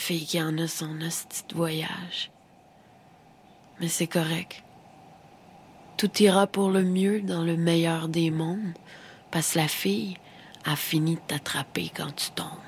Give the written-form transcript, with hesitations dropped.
fille qui en a son hostie de voyage. Mais c'est correct. Tout ira pour le mieux dans le meilleur des mondes, parce que la fille a fini de t'attraper quand tu tombes.